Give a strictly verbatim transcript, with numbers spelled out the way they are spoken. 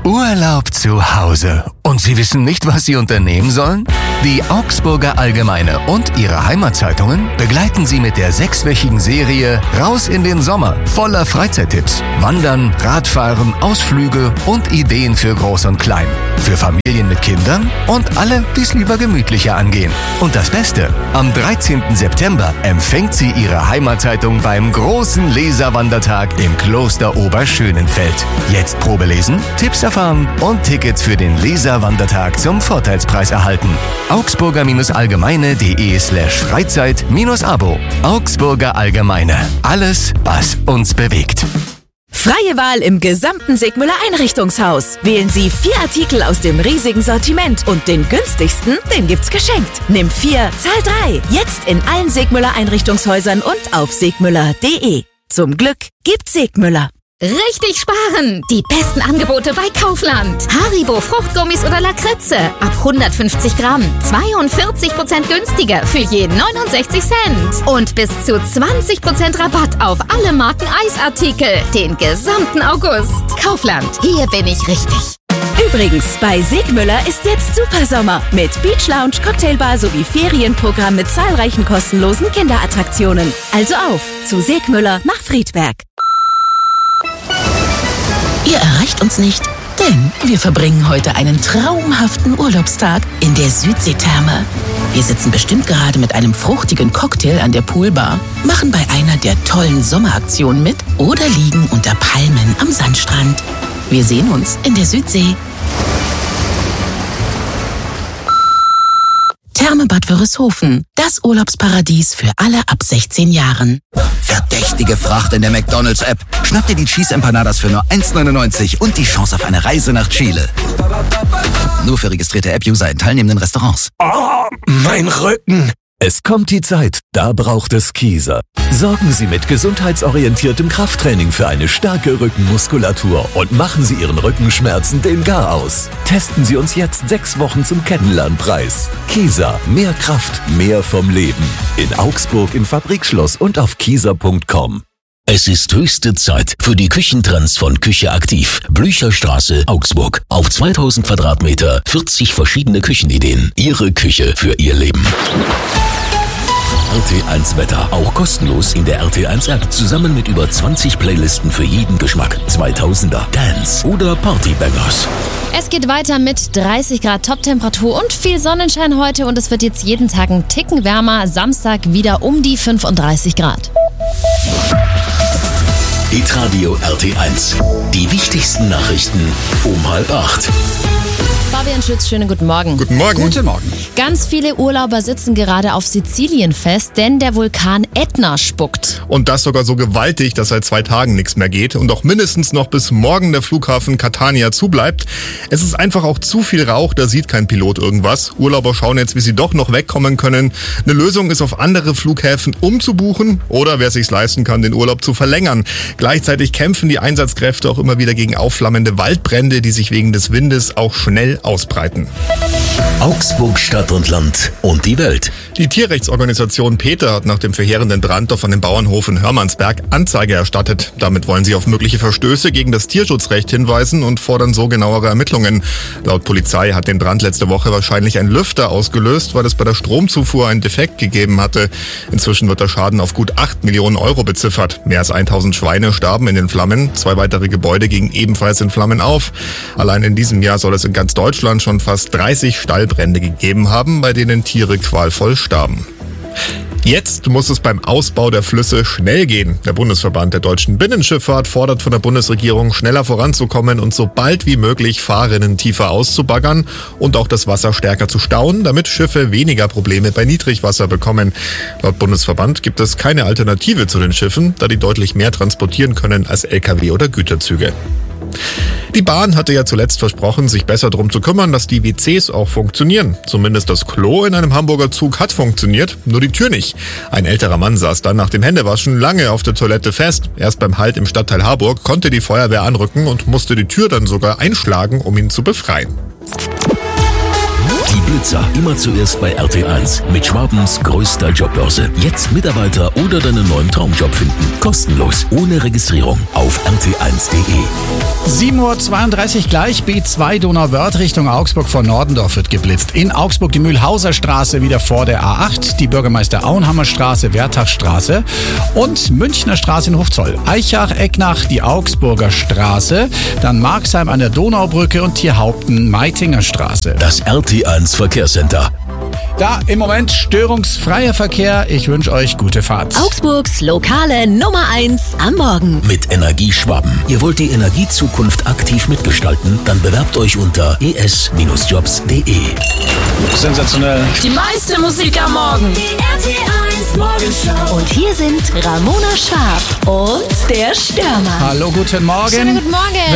Urlaub zu Hause. Und Sie wissen nicht, was Sie unternehmen sollen? Die Augsburger Allgemeine und ihre Heimatzeitungen begleiten Sie mit der sechswöchigen Serie Raus in den Sommer voller Freizeittipps. Wandern, Radfahren, Ausflüge und Ideen für Groß und Klein. Für Familien mit Kindern und alle, die es lieber gemütlicher angehen. Und das Beste, am dreizehnten September empfängt sie Ihre Heimatzeitung beim großen Leserwandertag im Kloster Oberschönenfeld. Jetzt Probe lesen, Tipps erfahren und Tickets für den Leserwandertag zum Vorteilspreis erhalten. Augsburger-allgemeine.de slash Freizeit-Abo. Augsburger Allgemeine. Alles, was uns bewegt. Freie Wahl im gesamten Segmüller Einrichtungshaus. Wählen Sie vier Artikel aus dem riesigen Sortiment und den günstigsten, den gibt's geschenkt. Nimm vier, zahl drei. Jetzt in allen Segmüller Einrichtungshäusern und auf segmüller punkt de. Zum Glück gibt's Segmüller. Richtig sparen! Die besten Angebote bei Kaufland. Haribo, Fruchtgummis oder Lakritze. Ab hundertfünfzig Gramm. zweiundvierzig Prozent günstiger für je neunundsechzig Cent. Und bis zu zwanzig Prozent Rabatt auf alle Marken Eisartikel. Den gesamten August. Kaufland. Hier bin ich richtig. Übrigens, bei Segmüller ist jetzt Supersommer mit Beach Lounge, Cocktailbar sowie Ferienprogramm mit zahlreichen kostenlosen Kinderattraktionen. Also auf zu Segmüller nach Friedberg. Ihr erreicht uns nicht, denn wir verbringen heute einen traumhaften Urlaubstag in der Südseetherme. Wir sitzen bestimmt gerade mit einem fruchtigen Cocktail an der Poolbar, machen bei einer der tollen Sommeraktionen mit oder liegen unter Palmen am Sandstrand. Wir sehen uns in der Südsee. Therme Bad Wörishofen, das Urlaubsparadies für alle ab sechzehn Jahren. Verdächtige Fracht in der McDonald's-App. Schnapp dir die Cheese Empanadas für nur eins neunundneunzig und die Chance auf eine Reise nach Chile. Nur für registrierte App-User in teilnehmenden Restaurants. Oh, mein Rücken! Es kommt die Zeit, da braucht es Kieser. Sorgen Sie mit gesundheitsorientiertem Krafttraining für eine starke Rückenmuskulatur und machen Sie Ihren Rückenschmerzen den Gar aus. Testen Sie uns jetzt sechs Wochen zum Kennenlernpreis. Kieser, mehr Kraft, mehr vom Leben. In Augsburg im Fabrikschloss und auf kieser punkt com. Es ist höchste Zeit für die Küchentrends von Küche Aktiv. Blücherstraße, Augsburg. Auf zweitausend Quadratmeter, vierzig verschiedene Küchenideen. Ihre Küche für Ihr Leben. R T eins Wetter. Auch kostenlos in der R T eins App. Zusammen mit über zwanzig Playlisten für jeden Geschmack. zweitausender, Dance oder Partybangers. Es geht weiter mit dreißig Grad Toptemperatur und viel Sonnenschein heute. Und es wird jetzt jeden Tag ein Ticken wärmer. Samstag wieder um die fünfunddreißig Grad. Hitradio R T eins. Die wichtigsten Nachrichten um halb acht. Fabian Schütz, schönen guten Morgen. Guten Morgen. Guten Morgen. Ganz viele Urlauber sitzen gerade auf Sizilien fest, denn der Vulkan Ätna spuckt. Und das sogar so gewaltig, dass seit zwei Tagen nichts mehr geht und auch mindestens noch bis morgen der Flughafen Catania zubleibt. Es ist einfach auch zu viel Rauch, da sieht kein Pilot irgendwas. Urlauber schauen jetzt, wie sie doch noch wegkommen können. Eine Lösung ist, auf andere Flughäfen umzubuchen oder, wer sich's leisten kann, den Urlaub zu verlängern. Gleichzeitig kämpfen die Einsatzkräfte auch immer wieder gegen aufflammende Waldbrände, die sich wegen des Windes auch schnell ausbreiten. Augsburg, Stadt und Land und die Welt. Die Tierrechtsorganisation PETA hat nach dem verheerenden Brand auf einem Bauernhof in Hörmannsberg Anzeige erstattet. Damit wollen sie auf mögliche Verstöße gegen das Tierschutzrecht hinweisen und fordern so genauere Ermittlungen. Laut Polizei hat den Brand letzte Woche wahrscheinlich ein Lüfter ausgelöst, weil es bei der Stromzufuhr einen Defekt gegeben hatte. Inzwischen wird der Schaden auf gut acht Millionen Euro beziffert. Mehr als tausend Schweine starben in den Flammen. Zwei weitere Gebäude gingen ebenfalls in Flammen auf. Allein in diesem Jahr soll es in ganz Deutschland schon fast dreißig Stallbrände gegeben haben, bei denen Tiere qualvoll starben. Jetzt muss es beim Ausbau der Flüsse schnell gehen. Der Bundesverband der deutschen Binnenschifffahrt fordert von der Bundesregierung, schneller voranzukommen und so bald wie möglich Fahrrinnen tiefer auszubaggern und auch das Wasser stärker zu stauen, damit Schiffe weniger Probleme bei Niedrigwasser bekommen. Laut Bundesverband gibt es keine Alternative zu den Schiffen, da die deutlich mehr transportieren können als L K W oder Güterzüge. Die Bahn hatte ja zuletzt versprochen, sich besser darum zu kümmern, dass die W Cs auch funktionieren. Zumindest das Klo in einem Hamburger Zug hat funktioniert, nur die Tür nicht. Ein älterer Mann saß dann nach dem Händewaschen lange auf der Toilette fest. Erst beim Halt im Stadtteil Harburg konnte die Feuerwehr anrücken und musste die Tür dann sogar einschlagen, um ihn zu befreien. Die Blitzer, immer zuerst bei R T eins. Mit Schwabens größter Jobbörse. Jetzt Mitarbeiter oder deinen neuen Traumjob finden. Kostenlos, ohne Registrierung auf r t eins punkt d e. sieben Uhr zweiunddreißig gleich, B zwei Donauwörth Richtung Augsburg vor Nordendorf wird geblitzt. In Augsburg die Mühlhauser Straße wieder vor der A acht, die Bürgermeister Auenhammer Straße, Wertachstraße und Münchner Straße in Hochzoll. Eichach, Ecknach, die Augsburger Straße, dann Marxheim an der Donaubrücke und Tierhaupten, Meitinger Straße. Das R T eins Verkehrscenter. Da im Moment störungsfreier Verkehr. Ich wünsche euch gute Fahrt. Augsburgs lokale Nummer eins am Morgen. Mit Energie Schwaben. Ihr wollt die Energiezukunft aktiv mitgestalten? Dann bewerbt euch unter e s jobs punkt d e. Sensationell. Die meiste Musik am Morgen. Die R T eins Morgenshow. Und hier sind Ramona Schwab und der Stürmer. Hallo, guten Morgen. Schönen guten Morgen.